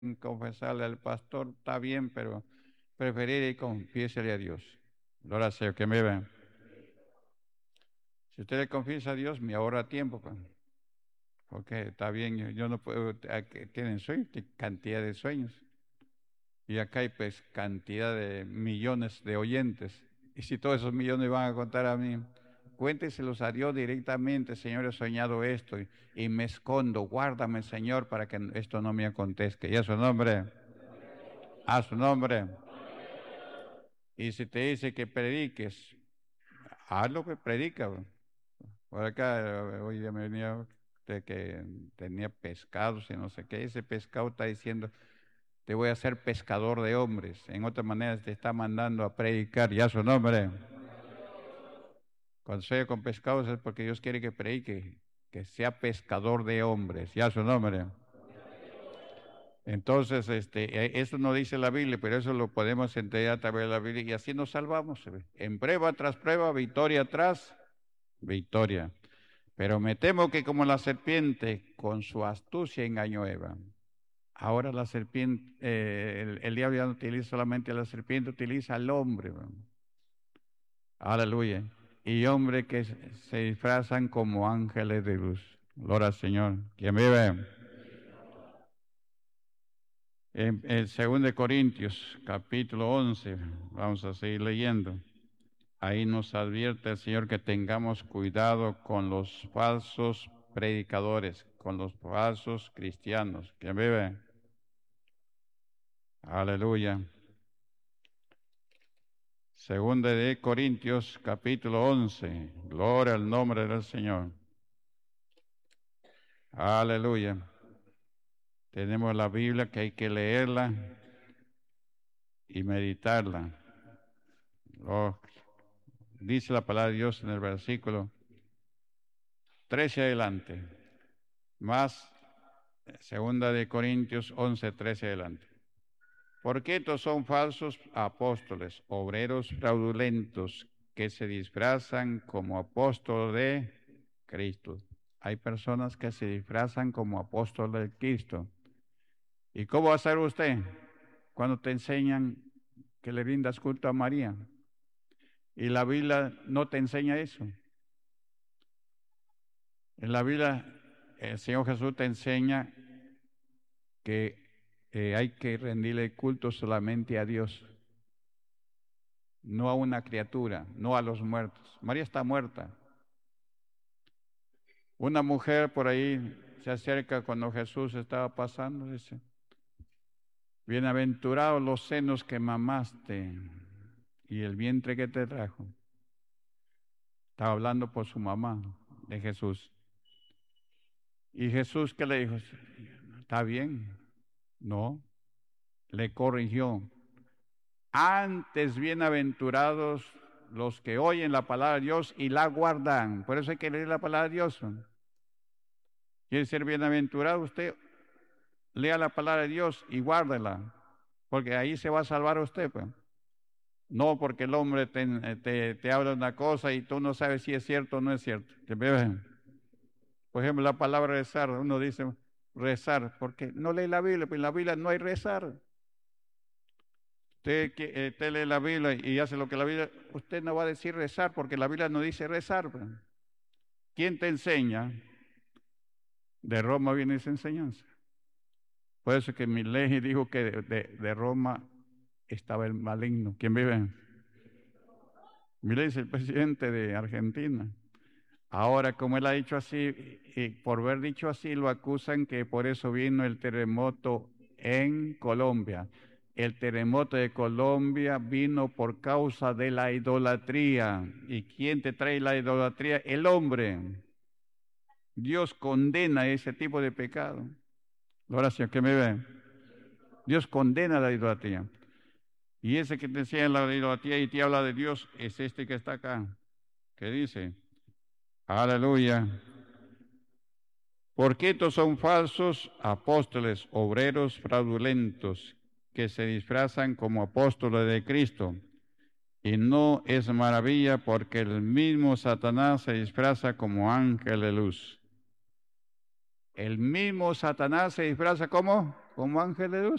confesarle al pastor, está bien, pero preferiría y confiésele a Dios. Gloria sea, que me ven. Si usted le confiesa a Dios, me ahorra tiempo, pues, porque está bien, yo no puedo, tienen sueños, cantidad de sueños. Y acá hay pues cantidad de millones de oyentes. Y si todos esos millones van a contar a mí, cuénteselos a Dios directamente, Señor, he soñado esto y me escondo, guárdame, Señor, para que esto no me acontezca. Y a su nombre, a su nombre. Y si te dice que prediques, haz lo que predica. Por acá, hoy día me venía de que tenía pescados y no sé qué. Ese pescado está diciendo, te voy a hacer pescador de hombres. En otra manera te está mandando a predicar. Ya su nombre. Cuando sea con pescados es porque Dios quiere que predique, que sea pescador de hombres. Ya su nombre. Entonces, eso no dice la Biblia, pero eso lo podemos entender a través de la Biblia y así nos salvamos. En prueba tras prueba, victoria tras victoria. Pero me temo que como la serpiente con su astucia engañó a Eva. Ahora la serpiente, el diablo ya no utiliza solamente a la serpiente, utiliza al hombre. Aleluya. Y hombres que se disfrazan como ángeles de luz. Gloria al Señor. ¿Quién vive? En 2 Corintios, capítulo 11, vamos a seguir leyendo. Ahí nos advierte el Señor que tengamos cuidado con los falsos predicadores, con los falsos cristianos. ¿Quién vive? Aleluya. Segunda de Corintios, capítulo 11. Gloria al nombre del Señor. Aleluya. Tenemos la Biblia que hay que leerla y meditarla. Oh, dice la palabra de Dios en el versículo 13 adelante. Más segunda de Corintios 11, 13 adelante. Porque estos son falsos apóstoles, obreros fraudulentos, que se disfrazan como apóstoles de Cristo. Hay personas que se disfrazan como apóstoles de Cristo. ¿Y cómo va a ser usted cuando te enseñan que le rindas culto a María? Y la Biblia no te enseña eso. En la Biblia el Señor Jesús te enseña que hay que rendirle culto solamente a Dios, no a una criatura, no a los muertos. María está muerta. Una mujer por ahí se acerca cuando Jesús estaba pasando, dice, bienaventurados los senos que mamaste y el vientre que te trajo. Estaba hablando por su mamá de Jesús. Y Jesús, ¿qué le dijo? ¿Está bien? No, le corrigió. Antes bienaventurados los que oyen la palabra de Dios y la guardan. Por eso hay que leer la palabra de Dios. ¿Quiere ser bienaventurado? Usted lea la palabra de Dios y guárdela, porque ahí se va a salvar usted, pues. No porque el hombre te habla una cosa y tú no sabes si es cierto o no es cierto. Por ejemplo, la palabra rezar, uno dice rezar, porque no lee la Biblia, pues en la Biblia no hay rezar. Usted lee la Biblia y hace lo que la Biblia, usted no va a decir rezar, porque la Biblia no dice rezar, pues. ¿Quién te enseña? De Roma viene esa enseñanza. Por eso que Milei dijo que de Roma estaba el maligno. ¿Quién vive? Milei es el presidente de Argentina. Ahora, como él ha dicho así, y por haber dicho así, lo acusan que por eso vino el terremoto en Colombia. El terremoto de Colombia vino por causa de la idolatría. ¿Y quién te trae la idolatría? El hombre. Dios condena ese tipo de pecado. Oración, ¿qué me ve? Dios condena la idolatría. Y ese que te enseña la idolatría y te habla de Dios es este que está acá, que dice, aleluya. Porque estos son falsos apóstoles, obreros fraudulentos, que se disfrazan como apóstoles de Cristo. Y no es maravilla porque el mismo Satanás se disfraza como ángel de luz. El mismo Satanás se disfraza como como ángeles de luz.